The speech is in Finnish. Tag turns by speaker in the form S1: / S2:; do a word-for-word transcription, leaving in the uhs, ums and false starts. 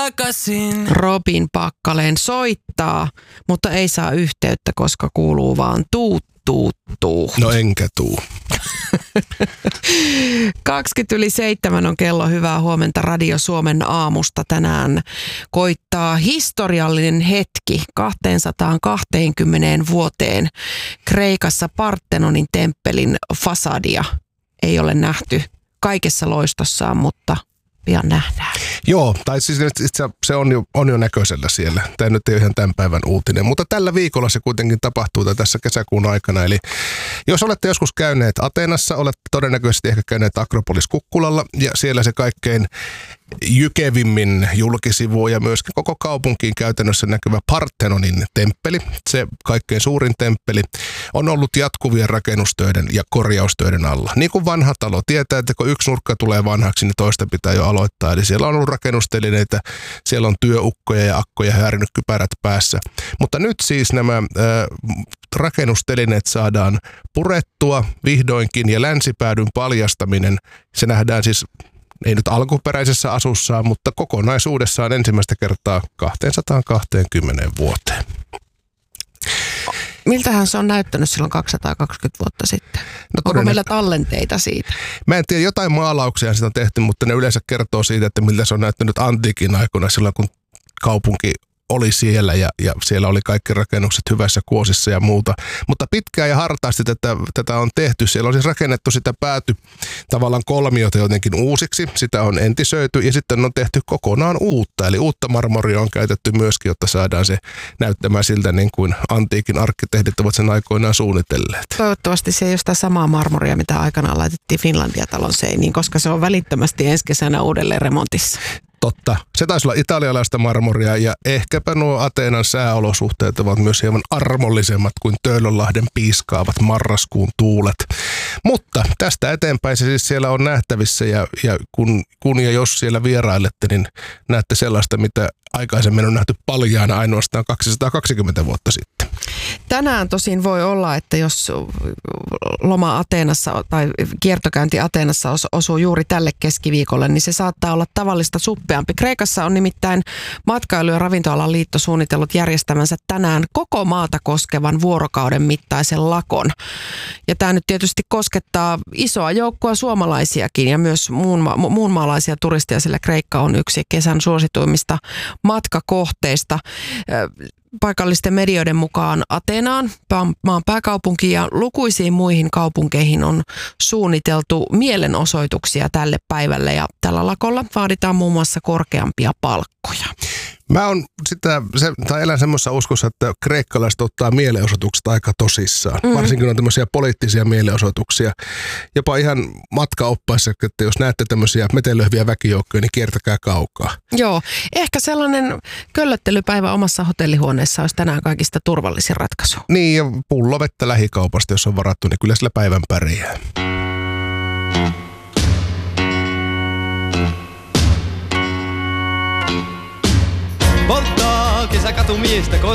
S1: takaisin.
S2: Robin Packalén soittaa, mutta ei saa yhteyttä, koska kuuluu vaan tuut, tuut, tuut.
S3: No enkä tuu.
S2: kaksikymmentä yli seitsemän on kello. Hyvää huomenta Radio Suomen aamusta. Tänään koittaa historiallinen hetki kaksisataakaksikymmentä vuoteen. Kreikassa Partenonin temppelin fasadia ei ole nähty kaikessa loistossaan, mutta pian nähdään.
S3: Joo, tai siis se on jo, on jo näköisellä siellä. Tämä nyt ei ole ihan tämän päivän uutinen, mutta tällä viikolla se kuitenkin tapahtuu tässä kesäkuun aikana. Eli jos olette joskus käyneet Ateenassa, olette todennäköisesti ehkä käyneet Akropolis Kukkulalla ja siellä se kaikkein jykevimmin julkisivu ja myöskin koko kaupunkiin käytännössä näkyvä Partenonin temppeli, se kaikkein suurin temppeli, on ollut jatkuvien rakennustöiden ja korjaustöiden alla. Niin kuin vanha talo tietää, että kun yksi nurkka tulee vanhaksi, niin toista pitää jo aloittaa. Eli siellä on ollut rakennustelineitä, siellä on työukkoja ja akkoja häirinyt kypärät päässä. Mutta nyt siis nämä ää, rakennustelineet saadaan purettua vihdoinkin ja länsipäädyn paljastaminen, se nähdään siis ei nyt alkuperäisessä asussaan, mutta kokonaisuudessaan ensimmäistä kertaa kaksisataakaksikymmentä vuoteen.
S2: Miltähän se on näyttänyt silloin kaksisataakaksikymmentä vuotta sitten? No, onko meillä tallenteita siitä?
S3: Mä en tiedä, jotain maalauksia siitä on tehty, mutta ne yleensä kertoo siitä, että miltä se on näyttänyt antiikin aikoina silloin, kun kaupunki oli siellä ja, ja siellä oli kaikki rakennukset hyvässä kuosissa ja muuta. Mutta pitkään ja hartaasti tätä, tätä on tehty. Siellä on siis rakennettu sitä pääty tavallaan kolmiota jotenkin uusiksi. Sitä on entisöity ja sitten on tehty kokonaan uutta. Eli uutta marmoria on käytetty myöskin, jotta saadaan se näyttämään siltä niin kuin antiikin arkkitehdit ovat sen aikoinaan suunnitelleet.
S2: Toivottavasti se ei ole sitä samaa marmoria, mitä aikanaan laitettiin Finlandia-talon seiniin, koska se on välittömästi ensi kesänä uudelleen remontissa.
S3: Totta. Se taisi olla italialaista marmoria ja ehkäpä nuo Ateenan sääolosuhteet ovat myös hieman armollisemmat kuin Töölönlahden piiskaavat marraskuun tuulet. Mutta tästä eteenpäin se siis siellä on nähtävissä ja, ja kun, kun ja jos siellä vierailette, niin näette sellaista, mitä aikaisemmin on nähty paljaana ainoastaan kaksisataakaksikymmentä vuotta sitten.
S2: Tänään tosin voi olla, että jos loma Ateenassa tai kiertokäynti Ateenassa osuu juuri tälle keskiviikolle, niin se saattaa olla tavallista suppeampi. Kreikassa on nimittäin Matkailu- ja Ravintoalan liitto suunnitellut järjestämänsä tänään koko maata koskevan vuorokauden mittaisen lakon. Ja tämä nyt tietysti koskettaa isoa joukkoa suomalaisiakin ja myös muun, ma- muunmaalaisia turisteja, sillä Kreikka on yksi kesän suosituimmista matkakohteista. Paikallisten medioiden mukaan Ateenaan, maan pääkaupunkiin ja lukuisiin muihin kaupunkeihin on suunniteltu mielenosoituksia tälle päivälle ja tällä lakolla vaaditaan muun muassa korkeampia palkkoja.
S3: Mä on sitä, se, tai elän semmoisessa uskossa, että kreikkalaiset ottaa mielenosoitukset aika tosissaan. Mm-hmm. Varsinkin on tämmöisiä poliittisia mielenosoituksia. Jopa ihan matkaoppaissa, että jos näette tämmöisiä metelöhviä väkijoukkoja, niin kiertäkää kaukaa.
S2: Joo, ehkä sellainen köllöttelypäivä omassa hotellihuoneessa olisi tänään kaikista turvallisin ratkaisu.
S3: Niin, ja pullovettä lähikaupasta, jos on varattu, niin kyllä sillä päivän pärjää.
S1: Polttaa kesäkatumiestä,